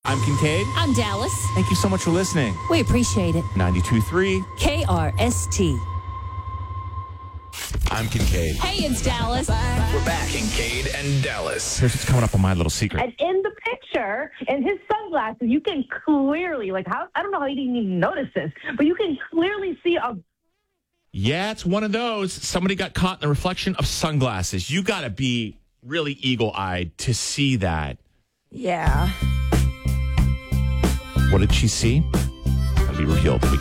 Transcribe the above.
I'm Kincaid. I'm Dallas. Thank you so much for listening. We appreciate it. 92.3. KRST. I'm Kincaid. Hey, it's Dallas. We're back, Kincaid and Dallas. Here's what's coming up on My Little Secret. And in the picture, in his sunglasses, you can clearly, I don't know how he didn't even notice this, but you can clearly see a... Yeah, it's one of those. Somebody got caught in the reflection of sunglasses. You got to be really eagle-eyed to see that. Yeah. What did she see? That'll be revealed when we get